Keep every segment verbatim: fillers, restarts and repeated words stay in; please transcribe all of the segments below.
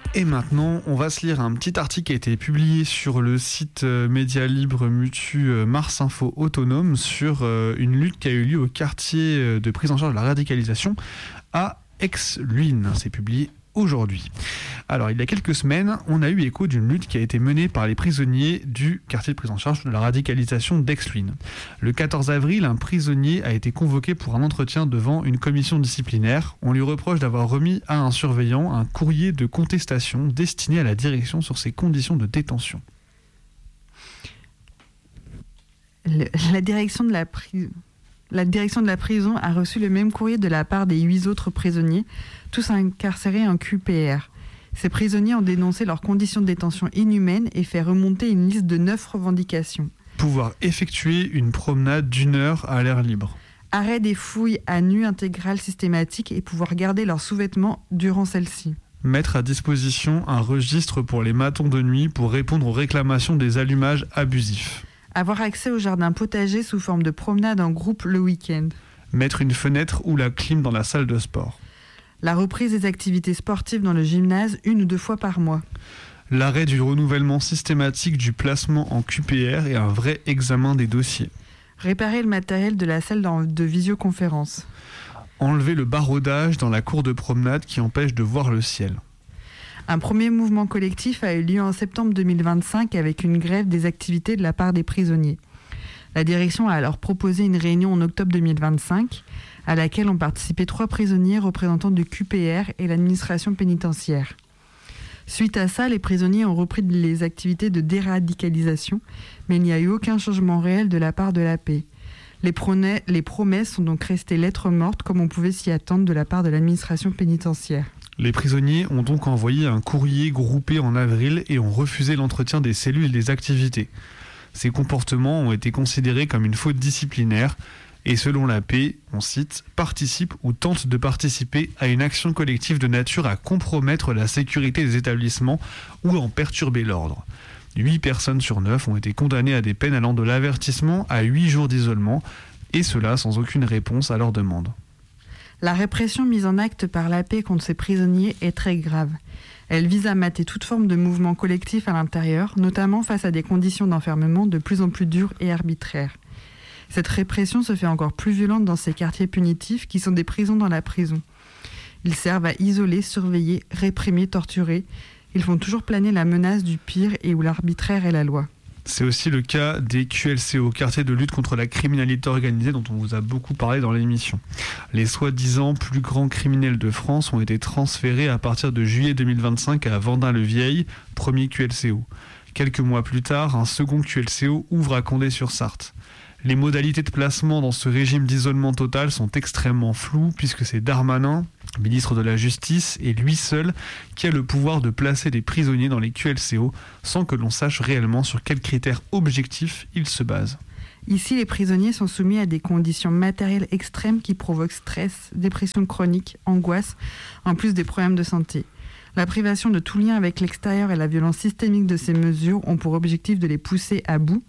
Et maintenant, on va se lire un petit article qui a été publié sur le site Média Libre Mutu Mars Info Autonome sur une lutte qui a eu lieu au quartier de prise en charge de la radicalisation à Aix-Luynes. C'est publié aujourd'hui. Alors, il y a quelques semaines, on a eu écho d'une lutte qui a été menée par les prisonniers du quartier de prise en charge de la radicalisation d'Aix-Luynes. Le quatorze avril, un prisonnier a été convoqué pour un entretien devant une commission disciplinaire. On lui reproche d'avoir remis à un surveillant un courrier de contestation destiné à la direction sur ses conditions de détention. Le, la direction de la prison... La direction de la prison a reçu le même courrier de la part des huit autres prisonniers, tous incarcérés en Q P R. Ces prisonniers ont dénoncé leurs conditions de détention inhumaines et fait remonter une liste de neuf revendications. Pouvoir effectuer une promenade d'une heure à l'air libre. Arrêt des fouilles à nu intégrales systématiques et pouvoir garder leurs sous-vêtements durant celles-ci. Mettre à disposition un registre pour les matons de nuit pour répondre aux réclamations des allumages abusifs. Avoir accès au jardin potager sous forme de promenade en groupe le week-end. Mettre une fenêtre ou la clim dans la salle de sport. La reprise des activités sportives dans le gymnase une ou deux fois par mois. L'arrêt du renouvellement systématique du placement en Q P R et un vrai examen des dossiers. Réparer le matériel de la salle de visioconférence. Enlever le barodage dans la cour de promenade qui empêche de voir le ciel. Un premier mouvement collectif a eu lieu en septembre deux mille vingt-cinq avec une grève des activités de la part des prisonniers. La direction a alors proposé une réunion en octobre deux mille vingt-cinq à laquelle ont participé trois prisonniers représentant du Q P R et l'administration pénitentiaire. Suite à ça, les prisonniers ont repris les activités de déradicalisation, mais il n'y a eu aucun changement réel de la part de l'A P. Les, prônais, les promesses sont donc restées lettres mortes comme on pouvait s'y attendre de la part de l'administration pénitentiaire. Les prisonniers ont donc envoyé un courrier groupé en avril et ont refusé l'entretien des cellules et des activités. Ces comportements ont été considérés comme une faute disciplinaire et selon l'A P, on cite, « participe ou tente de participer à une action collective de nature à compromettre la sécurité des établissements ou en perturber l'ordre ». Huit personnes sur neuf ont été condamnées à des peines allant de l'avertissement à huit jours d'isolement et cela sans aucune réponse à leur demande. La répression mise en acte par l'A P contre ces prisonniers est très grave. Elle vise à mater toute forme de mouvement collectif à l'intérieur, notamment face à des conditions d'enfermement de plus en plus dures et arbitraires. Cette répression se fait encore plus violente dans ces quartiers punitifs qui sont des prisons dans la prison. Ils servent à isoler, surveiller, réprimer, torturer. Ils font toujours planer la menace du pire et où l'arbitraire est la loi. C'est aussi le cas des Q L C O, quartier de lutte contre la criminalité organisée dont on vous a beaucoup parlé dans l'émission. Les soi-disant plus grands criminels de France ont été transférés à partir de juillet deux mille vingt-cinq à Vendin-le-Vieil, premier Q L C O. Quelques mois plus tard, un second Q L C O ouvre à Condé-sur-Sarthe. Les modalités de placement dans ce régime d'isolement total sont extrêmement floues puisque c'est Darmanin, ministre de la Justice, et lui seul qui a le pouvoir de placer des prisonniers dans les Q L C O sans que l'on sache réellement sur quels critères objectifs ils se basent. Ici, les prisonniers sont soumis à des conditions matérielles extrêmes qui provoquent stress, dépression chronique, angoisse, en plus des problèmes de santé. La privation de tout lien avec l'extérieur et la violence systémique de ces mesures ont pour objectif de les pousser à bout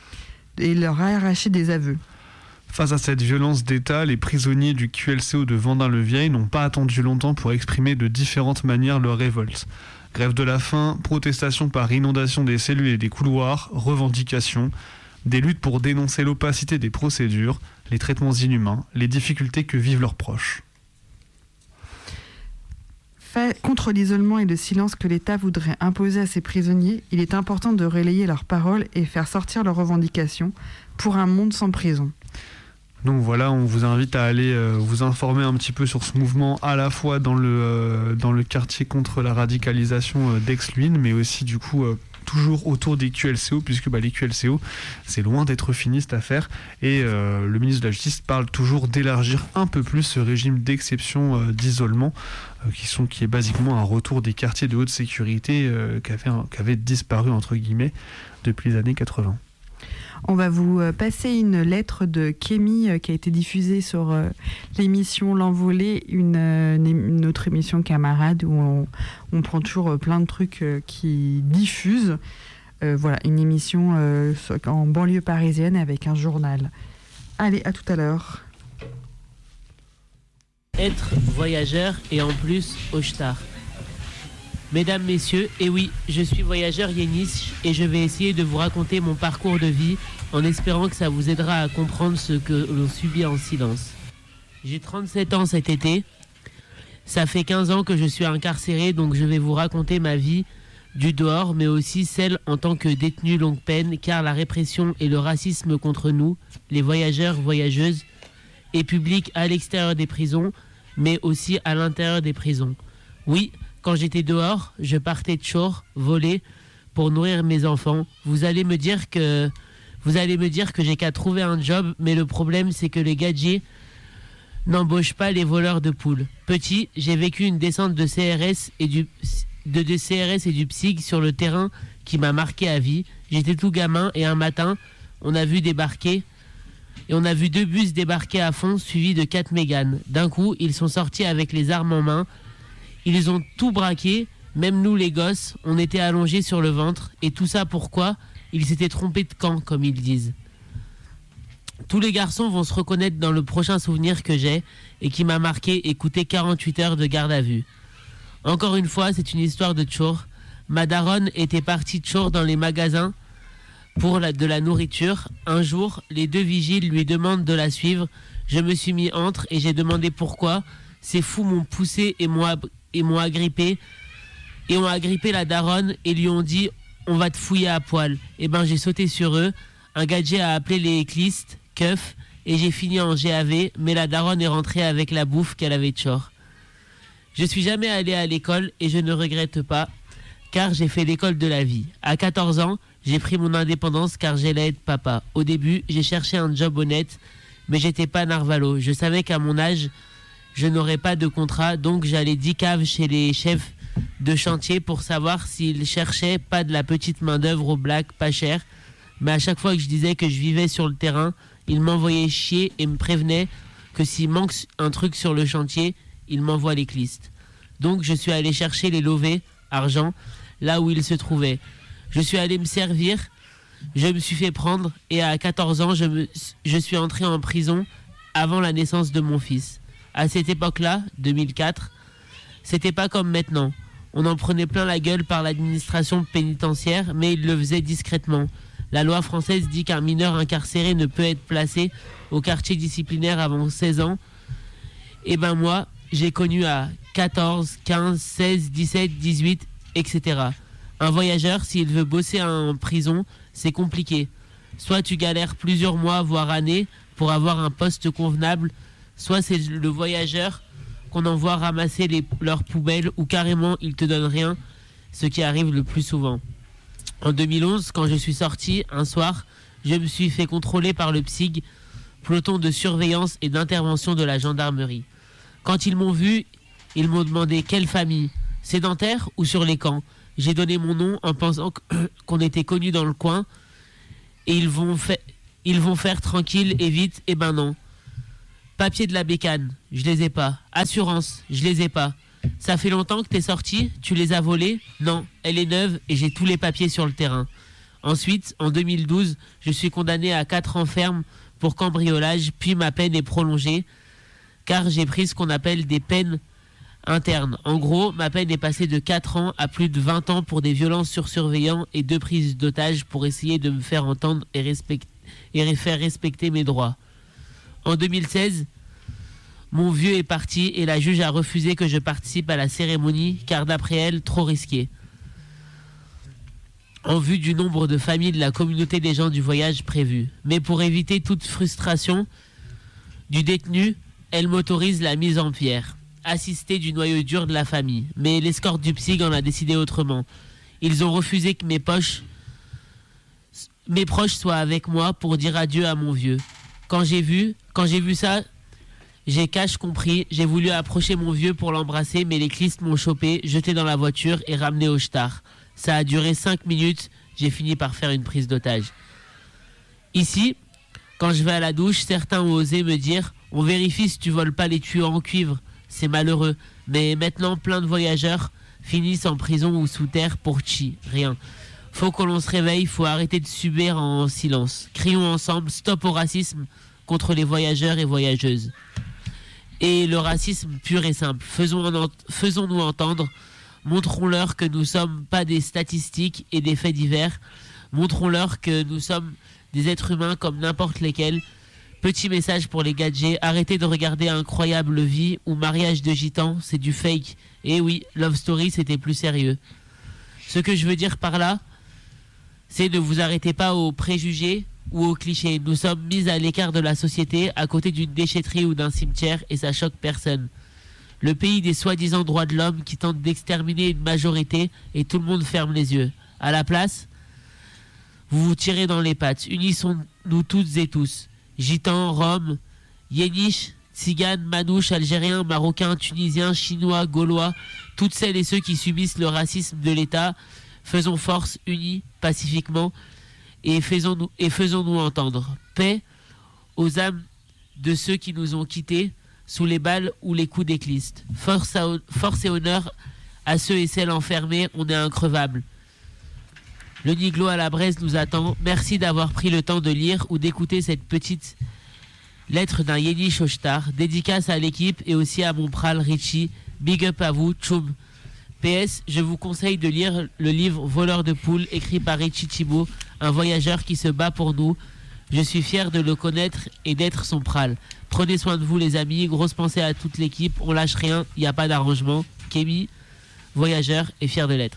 et leur arracher des aveux. Face à cette violence d'État, les prisonniers du Q L C O de Vendin-le-Vieil n'ont pas attendu longtemps pour exprimer de différentes manières leur révolte. Grève de la faim, protestation par inondation des cellules et des couloirs, revendications, des luttes pour dénoncer l'opacité des procédures, les traitements inhumains, les difficultés que vivent leurs proches. Contre l'isolement et le silence que l'État voudrait imposer à ses prisonniers, il est important de relayer leurs paroles et faire sortir leurs revendications pour un monde sans prison. Donc voilà, on vous invite à aller euh, vous informer un petit peu sur ce mouvement à la fois dans le, euh, dans le quartier contre la radicalisation euh, d'Aix-Luynes, mais aussi du coup euh, toujours autour des Q L C O, puisque bah, les Q L C O, c'est loin d'être fini cette affaire, et euh, le ministre de la Justice parle toujours d'élargir un peu plus ce régime d'exception euh, d'isolement, euh, qui, sont, qui est basiquement un retour des quartiers de haute sécurité euh, qui avaient, qui avaient disparu, entre guillemets, depuis les années quatre-vingts. On va vous passer une lettre de Kémy qui a été diffusée sur l'émission L'Envolée, une, une autre émission camarade où on, on prend toujours plein de trucs qui diffusent. Euh, voilà, une émission euh, en banlieue parisienne avec un journal. Allez, à tout à l'heure. Être voyageur et en plus au star. Mesdames, messieurs, et oui, je suis voyageur Yéniche et je vais essayer de vous raconter mon parcours de vie en espérant que ça vous aidera à comprendre ce que l'on subit en silence. J'ai trente-sept ans cet été. Ça fait quinze ans que je suis incarcéré, donc je vais vous raconter ma vie du dehors, mais aussi celle en tant que détenu longue peine, car la répression et le racisme contre nous, les voyageurs, voyageuses, est public à l'extérieur des prisons, mais aussi à l'intérieur des prisons. Oui, quand j'étais dehors, je partais de chore, voler, pour nourrir mes enfants. Vous allez me dire que, vous allez me dire que j'ai qu'à trouver un job, mais le problème c'est que les gadgets n'embauchent pas les voleurs de poules. Petit, j'ai vécu une descente de C R S et du de, de C R S et du P S I G sur le terrain qui m'a marqué à vie. J'étais tout gamin et un matin, on a vu débarquer et on a vu deux bus débarquer à fond suivis de quatre méganes. D'un coup, ils sont sortis avec les armes en main. Ils ont tout braqué, même nous les gosses, on était allongés sur le ventre. Et tout ça pourquoi ? Ils s'étaient trompés de camp, comme ils disent. Tous les garçons vont se reconnaître dans le prochain souvenir que j'ai et qui m'a marqué et coûté quarante-huit heures de garde à vue. Encore une fois, c'est une histoire de tchour. Ma daronne était partie tchour dans les magasins pour la, de la nourriture. Un jour, les deux vigiles lui demandent de la suivre. Je me suis mis entre et j'ai demandé pourquoi. Ces fous m'ont poussé et m'ont, et m'ont agrippé et ont agrippé la daronne et lui ont dit « on va te fouiller à poil ». Et ben j'ai sauté sur eux. Un gadget a appelé les clistes, keufs, et j'ai fini en G A V, mais la daronne est rentrée avec la bouffe qu'elle avait de chore. Je suis jamais allé à l'école et je ne regrette pas, car j'ai fait l'école de la vie. À quatorze ans, j'ai pris mon indépendance car j'allais être papa. Au début, j'ai cherché un job honnête, mais j'étais pas narvalo. Je savais qu'à mon âge, je n'aurais pas de contrat, donc j'allais dix caves chez les chefs de chantier pour savoir s'ils cherchaient pas de la petite main-d'œuvre au black pas cher. Mais à chaque fois que je disais que je vivais sur le terrain, ils m'envoyaient chier et me prévenaient que s'il manque un truc sur le chantier, ils m'envoient les clistes. Donc je suis allé chercher les lovés, argent, là où ils se trouvaient. Je suis allé me servir, je me suis fait prendre et à quatorze ans, je, me, je suis entré en prison avant la naissance de mon fils. À cette époque-là, deux mille quatre, c'était pas comme maintenant. On en prenait plein la gueule par l'administration pénitentiaire, mais ils le faisaient discrètement. La loi française dit qu'un mineur incarcéré ne peut être placé au quartier disciplinaire avant seize ans. Et ben moi, j'ai connu à quatorze, quinze, seize, dix-sept, dix-huit, et cetera. Un voyageur, s'il veut bosser en prison, c'est compliqué. Soit tu galères plusieurs mois, voire années, pour avoir un poste convenable, soit c'est le voyageur qu'on envoie ramasser les, leurs poubelles ou carrément ils te donnent rien, ce qui arrive le plus souvent. En deux mille onze, quand je suis sorti, un soir, je me suis fait contrôler par le P S I G, peloton de surveillance et d'intervention de la gendarmerie. Quand ils m'ont vu, ils m'ont demandé quelle famille, sédentaire ou sur les camps. J'ai donné mon nom en pensant qu'on était connus dans le coin et ils vont, fa- ils vont faire tranquille et vite, et ben non. Papier de la bécane, je les ai pas. Assurance, je les ai pas. Ça fait longtemps que t'es sorti, tu les as volés? Non, elle est neuve et j'ai tous les papiers sur le terrain. Ensuite, en deux mille douze, je suis condamné à quatre ans ferme pour cambriolage, puis ma peine est prolongée, car j'ai pris ce qu'on appelle des peines internes. En gros, ma peine est passée de quatre ans à plus de vingt ans pour des violences sur surveillants et deux prises d'otages pour essayer de me faire entendre et, respect- et faire respecter mes droits. En deux mille seize, mon vieux est parti et la juge a refusé que je participe à la cérémonie car d'après elle, trop risqué. En vue du nombre de familles de la communauté des gens du voyage prévu. Mais pour éviter toute frustration du détenu, elle m'autorise la mise en pierre, assistée du noyau dur de la famille. Mais l'escorte du P S I G en a décidé autrement. Ils ont refusé que mes poches, mes proches soient avec moi pour dire adieu à mon vieux. Quand j'ai vu, quand j'ai vu ça, j'ai cash compris, j'ai voulu approcher mon vieux pour l'embrasser, mais les clistes m'ont chopé, jeté dans la voiture et ramené au shtar. Ça a duré cinq minutes, j'ai fini par faire une prise d'otage. Ici, quand je vais à la douche, certains ont osé me dire « On vérifie si tu voles pas les tuyaux en cuivre, c'est malheureux. » Mais maintenant, plein de voyageurs finissent en prison ou sous terre pour chi, rien. Faut que l'on se réveille, faut arrêter de subir en silence. Crions ensemble, stop au racisme contre les voyageurs et voyageuses. Et le racisme pur et simple, faisons en, faisons-nous entendre Montrons-leur que nous ne sommes pas des statistiques et des faits divers. Montrons-leur que nous sommes des êtres humains comme n'importe lesquels. Petit message pour les gadgets, arrêtez de regarder Incroyable Vie ou Mariage de Gitans, c'est du fake. Et oui, Love Story, c'était plus sérieux. Ce que je veux dire par là, c'est ne vous arrêtez pas aux préjugés ou aux clichés. Nous sommes mis à l'écart de la société, à côté d'une déchetterie ou d'un cimetière, et ça choque personne. Le pays des soi-disant droits de l'homme qui tente d'exterminer une majorité et tout le monde ferme les yeux. À la place, vous vous tirez dans les pattes. Unissons-nous toutes et tous. Gitans, Roms, Yéniches, Tziganes, Manouches, Algériens, Marocains, Tunisiens, Chinois, Gaulois, toutes celles et ceux qui subissent le racisme de l'État, faisons force unis, pacifiquement, et faisons-nous, et faisons-nous entendre. Paix aux âmes de ceux qui nous ont quittés sous les balles ou les coups d'écliste. Force, à, force et honneur à ceux et celles enfermés, on est increvables. Le Niglo à la braise nous attend. Merci d'avoir pris le temps de lire ou d'écouter cette petite lettre d'un Yéniche Oshtar. Dédicace à l'équipe et aussi à mon pral Richie. Big up à vous, tchoum. P S, je vous conseille de lire le livre Voleur de poules, écrit par Richie Thibault, un voyageur qui se bat pour nous. Je suis fier de le connaître et d'être son pral. Prenez soin de vous les amis, grosse pensée à toute l'équipe, on lâche rien, il n'y a pas d'arrangement. Kémy, voyageur et fier de l'être.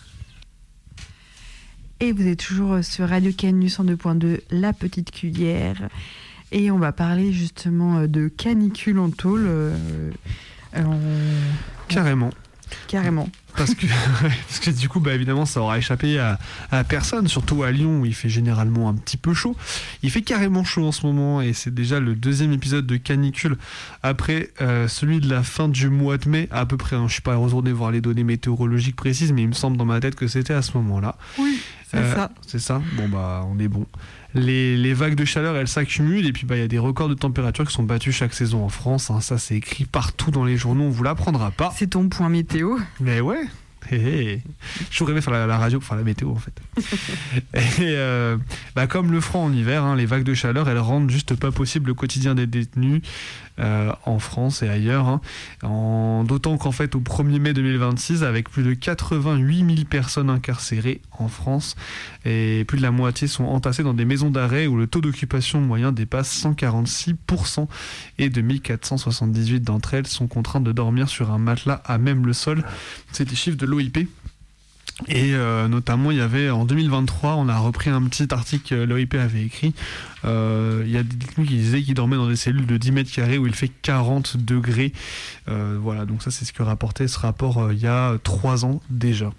Et vous êtes toujours sur Radio Canu cent deux point deux, La Petite Cuillère. Et on va parler justement de canicule en tôle. Euh, en... Carrément. Carrément. Parce que, parce que du coup, bah, évidemment, ça aura échappé à, à personne, surtout à Lyon où il fait généralement un petit peu chaud. Il fait carrément chaud en ce moment et c'est déjà le deuxième épisode de canicule après euh, celui de la fin du mois de mai, à peu près. Hein. Je ne suis pas retourné voir les données météorologiques précises, mais il me semble dans ma tête que c'était à ce moment-là. Oui, c'est euh, ça. C'est ça. Bon, bah, on est bon. Les, les vagues de chaleur, elles s'accumulent et puis bah, y a des records de température qui sont battus chaque saison en France. Hein. Ça, c'est écrit partout dans les journaux, on vous l'apprendra pas. C'est ton point météo. Mais ouais. Hey, hey. J'ai toujours rêvé faire la, la radio pour faire la météo en fait. Et euh, bah, comme le froid en hiver, hein, les vagues de chaleur elles rendent juste pas possible le quotidien des détenus euh, en France et ailleurs. Hein. En, d'autant qu'en fait au premier mai deux mille vingt-six, avec plus de quatre-vingt-huit mille personnes incarcérées en France et plus de la moitié sont entassées dans des maisons d'arrêt où le taux d'occupation moyen dépasse cent quarante-six pour cent et deux mille quatre cent soixante-dix-huit d'entre elles sont contraintes de dormir sur un matelas à même le sol. C'est des chiffres de l'O I P. Et euh, notamment, il y avait en deux mille vingt-trois, on a repris un petit article que l'O I P avait écrit. Euh, il y a des détenus qui disaient qu'ils dormaient dans des cellules de dix mètres carrés où il fait quarante degrés. Euh, voilà, donc ça, c'est ce que rapportait ce rapport euh, il y a trois ans déjà.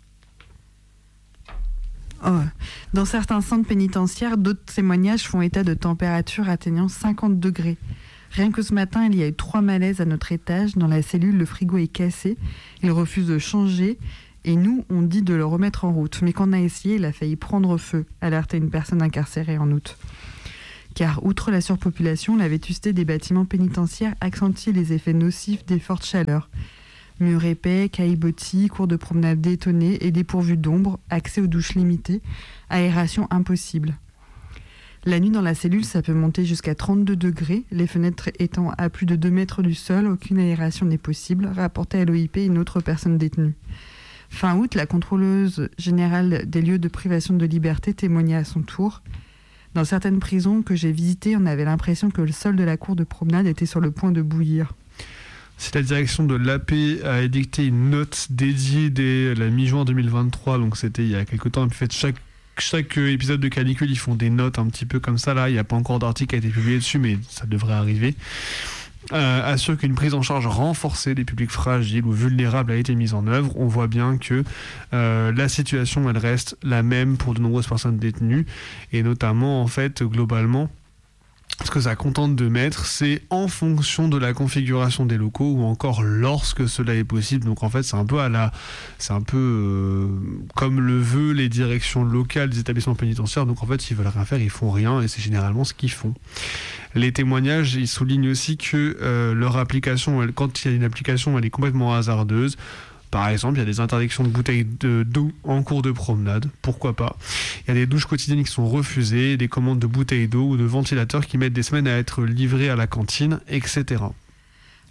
Oh. Dans certains centres pénitentiaires, d'autres témoignages font état de températures atteignant cinquante degrés. Rien que ce matin, il y a eu trois malaises à notre étage. Dans la cellule, le frigo est cassé. Il refuse de changer. Et nous, on dit de le remettre en route. Mais quand on a essayé, il a failli prendre feu, alertait une personne incarcérée en août. Car, outre la surpopulation, la vétusté des bâtiments pénitentiaires accentue les effets nocifs des fortes chaleurs. Murs épais, caillebotis, cours de promenade détonnés et dépourvus d'ombre, accès aux douches limitées, aération impossible. La nuit dans la cellule, ça peut monter jusqu'à trente-deux degrés, les fenêtres étant à plus de deux mètres du sol, aucune aération n'est possible, rapportait à l'O I P une autre personne détenue. Fin août, la contrôleuse générale des lieux de privation de liberté témoignait à son tour. Dans certaines prisons que j'ai visitées, on avait l'impression que le sol de la cour de promenade était sur le point de bouillir. Si la direction de l'A P a édicté une note dédiée dès la mi-juin deux mille vingt-trois, donc c'était il y a quelques temps, en fait chaque Chaque épisode de canicule, ils font des notes un petit peu comme ça. Là, il n'y a pas encore d'article qui a été publié dessus, mais ça devrait arriver. Euh, assure qu'une prise en charge renforcée des publics fragiles ou vulnérables a été mise en œuvre. On voit bien que euh, la situation, elle reste la même pour de nombreuses personnes détenues. Et notamment, en fait, globalement, ce que ça contente de mettre, c'est en fonction de la configuration des locaux ou encore lorsque cela est possible. Donc en fait, c'est un peu à la, c'est un peu euh, comme le veut les directions locales des établissements pénitentiaires. Donc en fait, s'ils veulent rien faire, ils font rien et c'est généralement ce qu'ils font. Les témoignages, ils soulignent aussi que euh, leur application, elle, quand il y a une application, elle est complètement hasardeuse. Par exemple, il y a des interdictions de bouteilles de, d'eau en cours de promenade, pourquoi pas. Il y a des douches quotidiennes qui sont refusées, des commandes de bouteilles d'eau ou de ventilateurs qui mettent des semaines à être livrées à la cantine, et cetera.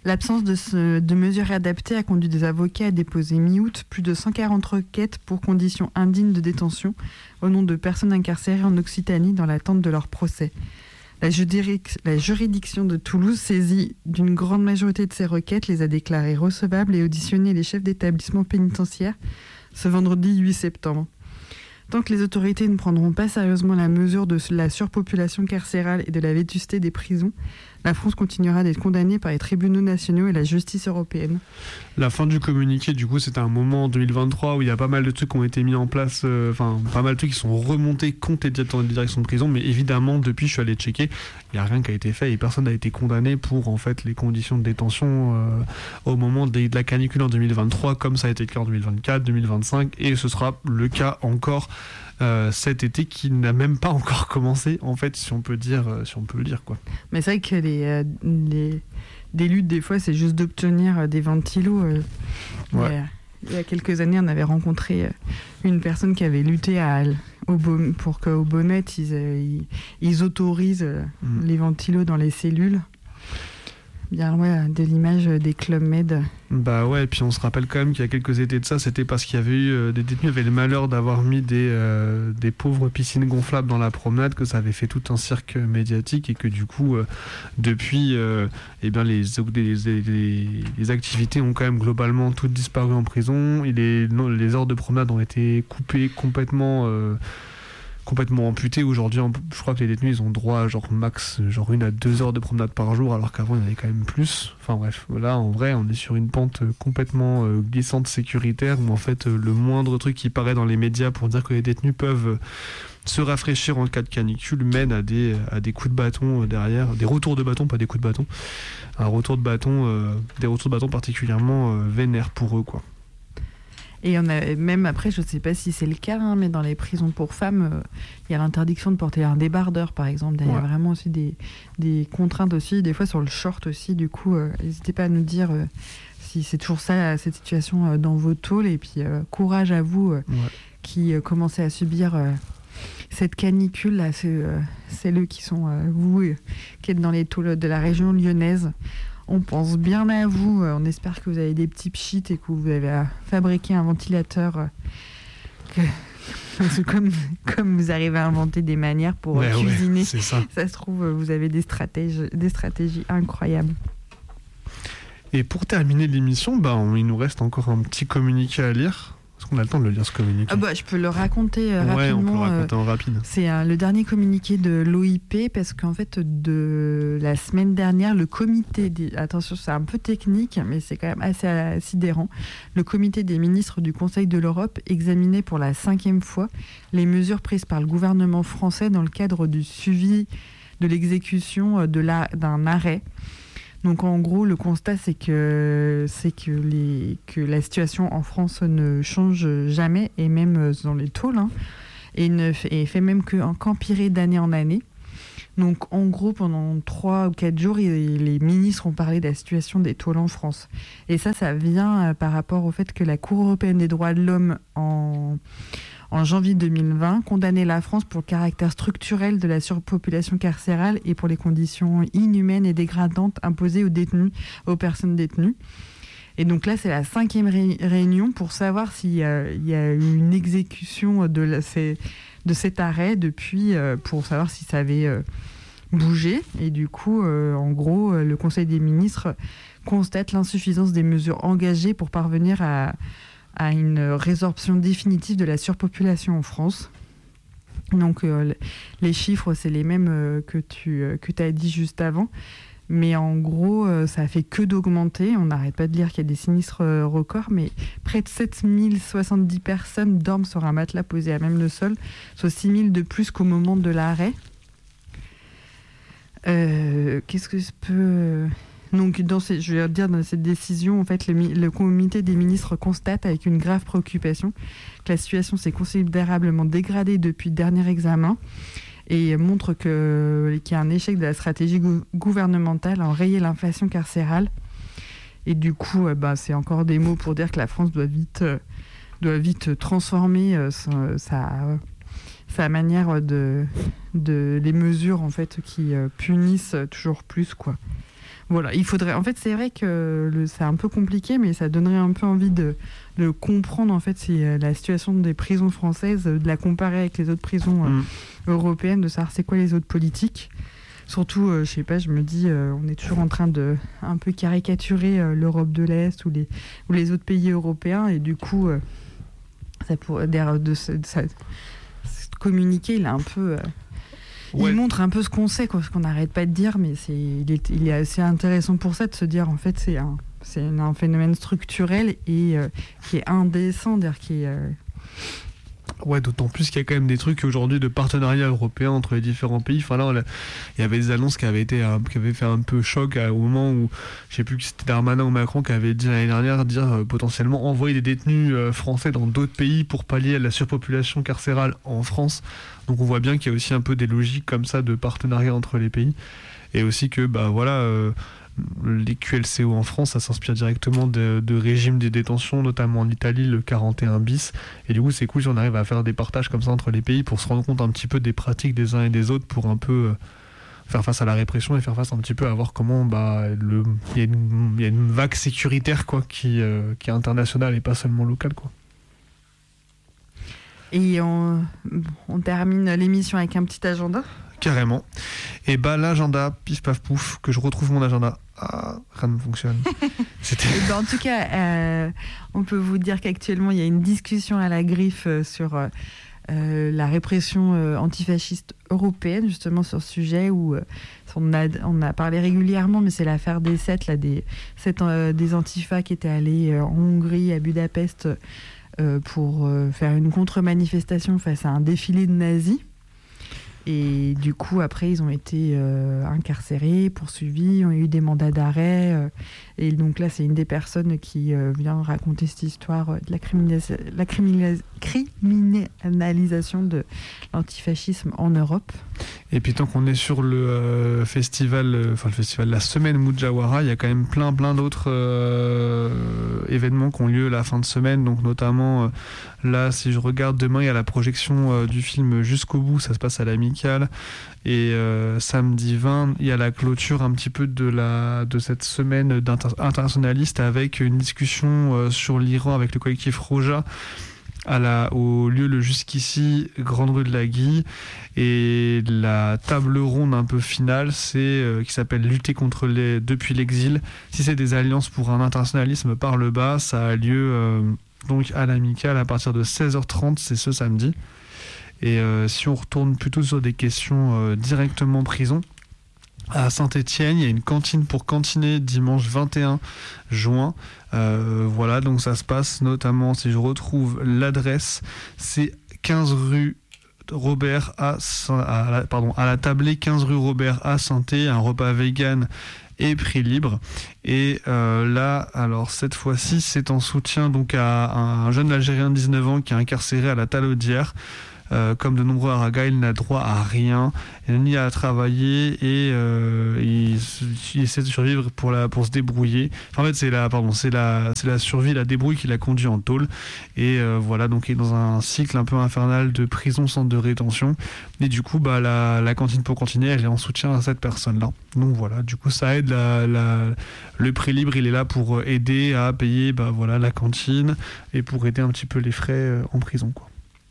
L'absence de, ce, de mesures adaptées a conduit des avocats à déposer mi-août plus de cent quarante requêtes pour conditions indignes de détention au nom de personnes incarcérées en Occitanie dans l'attente de leur procès. La, juridic- la juridiction de Toulouse, saisie d'une grande majorité de ces requêtes, les a déclarées recevables et auditionné les chefs d'établissement pénitentiaire ce vendredi huit septembre. Tant que les autorités ne prendront pas sérieusement la mesure de la surpopulation carcérale et de la vétusté des prisons, la France continuera d'être condamnée par les tribunaux nationaux et la justice européenne. La fin du communiqué, du coup, c'était un moment en deux mille vingt-trois où il y a pas mal de trucs qui ont été mis en place, euh, enfin, pas mal de trucs qui sont remontés contre les directions de prison, mais évidemment, depuis, je suis allé checker, il n'y a rien qui a été fait et personne n'a été condamné pour, en fait, les conditions de détention euh, au moment de, de la canicule en deux mille vingt-trois, comme ça a été le cas en deux mille vingt-quatre, deux mille vingt-cinq, et ce sera le cas encore Euh, cet été qui n'a même pas encore commencé, en fait, si on peut dire, euh, si on peut le dire, quoi. Mais c'est vrai que les, euh, les des luttes des fois c'est juste d'obtenir euh, des ventilos. Euh, ouais. mais, euh, il y a quelques années, on avait rencontré euh, une personne qui avait lutté à, au Beau, pour qu'au Bonnet ils, euh, ils, ils autorisent euh, mmh. les ventilos dans les cellules. Bien ouais, de l'image des Club Med. Bah ouais, et puis on se rappelle quand même qu'il y a quelques étés de ça, c'était parce qu'il y avait eu euh, des détenus avaient le malheur d'avoir mis des, euh, des pauvres piscines gonflables dans la promenade, que ça avait fait tout un cirque médiatique et que du coup, euh, depuis, euh, eh bien les, les, les, les activités ont quand même globalement toutes disparu en prison. Et les, non, les heures de promenade ont été coupées complètement... Euh, complètement amputé. Aujourd'hui, je crois que les détenus, ils ont droit à genre max, genre une à deux heures de promenade par jour, alors qu'avant, il y en avait quand même plus. Enfin bref, là, en vrai, on est sur une pente complètement euh, glissante sécuritaire, où en fait, euh, le moindre truc qui paraît dans les médias pour dire que les détenus peuvent euh, se rafraîchir en cas de canicule mène à des, à des coups de bâton euh, derrière, des retours de bâton, pas des coups de bâton, un retour de bâton, euh, des retours de bâton particulièrement euh, vénères pour eux, quoi. Et on a, même après, je ne sais pas si c'est le cas, hein, mais dans les prisons pour femmes, il euh, y a l'interdiction de porter un débardeur, par exemple. Il y a ouais. vraiment aussi des, des contraintes aussi, des fois sur le short aussi. Du coup, euh, n'hésitez pas à nous dire euh, si c'est toujours ça, cette situation euh, dans vos tôles. Et puis, euh, courage à vous euh, ouais. qui euh, commencez à subir euh, cette canicule. Là, c'est, euh, c'est eux qui sont, euh, vous, euh, qui êtes dans les tôles de la région lyonnaise. On pense bien à vous. On espère que vous avez des petits pchites et que vous avez fabriqué un ventilateur. Que, comme, comme vous arrivez à inventer des manières pour ouais, cuisiner, ouais, c'est ça. Ça se trouve, vous avez des stratégies, des stratégies incroyables. Et pour terminer l'émission, bah, on, il nous reste encore un petit communiqué à lire. Est-ce qu'on a le temps de le lire, ce communiqué ? Ah bah, je peux le raconter euh, ouais, rapidement. On peut le raconter euh, en rapide. C'est euh, le dernier communiqué de l'O I P, parce qu'en fait, de la semaine dernière, le comité... Des... Attention, c'est un peu technique, mais c'est quand même assez euh, sidérant. Le comité des ministres du Conseil de l'Europe examinait pour la cinquième fois les mesures prises par le gouvernement français dans le cadre du suivi de l'exécution de la... d'un arrêt. Donc en gros, le constat, c'est que, c'est que, les, que la situation en France ne change jamais, et même dans les tôles, hein, et ne fait, et fait même que, qu'empirer d'année en année. Donc en gros, pendant trois ou quatre jours, il, les ministres ont parlé de la situation des tôles en France. Et ça, ça vient euh, par rapport au fait que la Cour européenne des droits de l'homme, en... en janvier deux mille vingt, condamnait la France pour le caractère structurel de la surpopulation carcérale et pour les conditions inhumaines et dégradantes imposées aux détenus, aux personnes détenues. Et donc là, c'est la cinquième ré- réunion pour savoir s'il y a, il y a eu une exécution de, la, c'est, de cet arrêt depuis, euh, pour savoir si ça avait euh, bougé. Et du coup, euh, en gros, euh, le Conseil des ministres constate l'insuffisance des mesures engagées pour parvenir à... à une résorption définitive de la surpopulation en France. Donc euh, les chiffres, c'est les mêmes euh, que tu euh, que tu as dit juste avant. Mais en gros, euh, ça a fait que d'augmenter. On n'arrête pas de dire qu'il y a des sinistres euh, records, mais près de sept mille soixante-dix personnes dorment sur un matelas posé à même le sol, soit six mille de plus qu'au moment de l'arrêt. Euh, qu'est-ce que je peux... Donc, dans ces, je vais dire, dans cette décision, en fait, le, le comité des ministres constate avec une grave préoccupation que la situation s'est considérablement dégradée depuis le dernier examen et montre que, qu'il y a un échec de la stratégie gou- gouvernementale à enrayer l'inflation carcérale. Et du coup, euh, bah, c'est encore des mots pour dire que la France doit vite, euh, doit vite transformer euh, sa, sa, sa manière de, de... les mesures, en fait, qui euh, punissent toujours plus, quoi. voilà, il faudrait. En fait, c'est vrai que le, c'est un peu compliqué, mais ça donnerait un peu envie de, de comprendre en fait si, euh, la situation des prisons françaises, de la comparer avec les autres prisons euh, mmh. européennes, de savoir c'est quoi les autres politiques. Surtout, euh, je sais pas, je me dis, euh, on est toujours en train de un peu caricaturer euh, l'Europe de l'Est ou les ou les autres pays européens, et du coup, euh, ça pourrait de, de, de, de ça, communiquer, il a un peu. Euh, Ouais. Il montre un peu ce qu'on sait, quoi, ce qu'on n'arrête pas de dire, mais c'est, il, est, il est assez intéressant pour ça de se dire en fait c'est un, c'est un phénomène structurel et euh, qui est indécent, d'ailleurs qui est. Euh... Ouais, d'autant plus qu'il y a quand même des trucs aujourd'hui de partenariat européen entre les différents pays. Enfin là, on a, il y avait des annonces qui avaient été, un, qui avaient fait un peu choc à, au moment où, je sais plus si c'était Darmanin ou Macron qui avait dit l'année dernière, dire euh, potentiellement envoyer des détenus euh, français dans d'autres pays pour pallier à la surpopulation carcérale en France. Donc on voit bien qu'il y a aussi un peu des logiques comme ça de partenariat entre les pays, et aussi que bah voilà. Euh, les Q L C O en France, ça s'inspire directement de, de régimes de détention, notamment en Italie, le quarante et un bis. Et du coup, c'est cool si on arrive à faire des partages comme ça entre les pays pour se rendre compte un petit peu des pratiques des uns et des autres, pour un peu euh, faire face à la répression et faire face un petit peu à voir comment bah, le, y a une, y a une vague sécuritaire quoi, qui, euh, qui est internationale et pas seulement locale, quoi. Et on, on termine l'émission avec un petit agenda. Carrément. Et bah l'agenda, pif paf pouf, que je retrouve mon agenda. Ah, rien ne fonctionne. C'était... Ben, en tout cas, euh, on peut vous dire qu'actuellement, il y a une discussion à la griffe sur euh, la répression euh, antifasciste européenne, justement sur ce sujet où euh, on, a, on a parlé régulièrement, mais c'est l'affaire des sept, là, des, sept euh, des antifas qui étaient allés euh, en Hongrie, à Budapest, euh, pour euh, faire une contre-manifestation face à un défilé de nazis. Et du coup, après, ils ont été euh, incarcérés, poursuivis, ont eu des mandats d'arrêt. Euh, et donc là, c'est une des personnes qui euh, vient raconter cette histoire de la, criminalis- la criminalis- criminalisation de l'antifascisme en Europe. Et puis tant qu'on est sur le euh, festival, euh, enfin le festival, la semaine Mujawara, il y a quand même plein plein d'autres euh, événements qui ont lieu la fin de semaine. Donc notamment, euh, là, si je regarde demain, il y a la projection euh, du film Jusqu'au bout, ça se passe à l'Amicale. Et euh, samedi vingt, il y a la clôture un petit peu de, la, de cette semaine internationaliste avec une discussion euh, sur l'Iran avec le collectif Roja à la, au lieu le Jusqu'ici, Grande Rue de la Guille. Et la table ronde un peu finale, c'est, euh, qui s'appelle Lutter contre les, depuis l'exil. Si c'est des alliances pour un internationalisme par le bas, ça a lieu euh, donc à l'Amicale à partir de seize heures trente, c'est ce samedi. Et euh, si on retourne plutôt sur des questions euh, directement prison, à Saint-Étienne, il y a une cantine pour cantiner dimanche vingt et un juin. Euh, voilà, donc ça se passe notamment, si je retrouve l'adresse, c'est quinze rue Robert à, Saint, à, la, pardon, à la Tablée, quinze rue Robert à Saint-Étienne, un repas vegan et prix libre. Et euh, là, alors cette fois-ci, c'est en soutien donc à un jeune Algérien de dix-neuf ans qui est incarcéré à la Talaudière. Euh, comme de nombreux Aragas, il n'a droit à rien, ni à travailler, et euh, il, il essaie de survivre pour, la, pour se débrouiller. Enfin, en fait, c'est la, pardon, c'est la, c'est la survie, la débrouille qui l'a conduit en tôle. Et euh, voilà, donc il est dans un cycle un peu infernal de prison, centre de rétention. Et du coup, bah, la, la cantine pour cantiner, elle est en soutien à cette personne-là. Donc voilà, du coup, ça aide. La, la, le prix libre, il est là pour aider à payer bah, voilà, la cantine et pour aider un petit peu les frais en prison, quoi.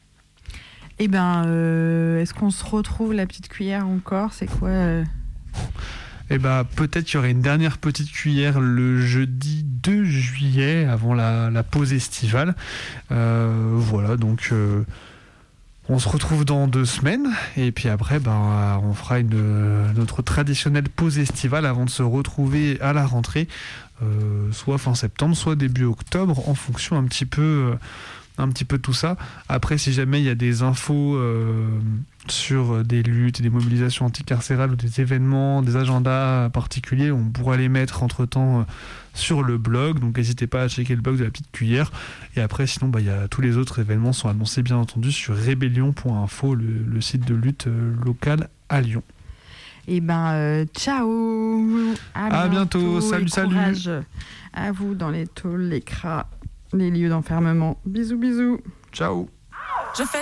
Eh ben, euh, est-ce qu'on se retrouve la petite cuillère encore ? C'est quoi euh... Eh ben, peut-être qu'il y aurait une dernière petite cuillère le jeudi deux juillet, avant la, la pause estivale. Euh, voilà, donc euh, on se retrouve dans deux semaines. Et puis après, ben, on fera une, notre traditionnelle pause estivale avant de se retrouver à la rentrée, euh, soit fin septembre, soit début octobre, en fonction un petit peu... Euh, un petit peu tout ça. Après, si jamais il y a des infos euh, sur des luttes et des mobilisations anticarcérales ou des événements, des agendas particuliers, on pourra les mettre entre-temps euh, sur le blog. Donc n'hésitez pas à checker le blog de la petite cuillère. Et après, sinon, bah, y a, tous les autres événements sont annoncés bien entendu sur rébellion point info, le, le site de lutte euh, locale à Lyon. Et ben, euh, ciao. À, à bientôt. bientôt. Salut, salut. Courage à vous dans les tôles, les cras, les lieux d'enfermement. Bisous, bisous. Ciao. Je fais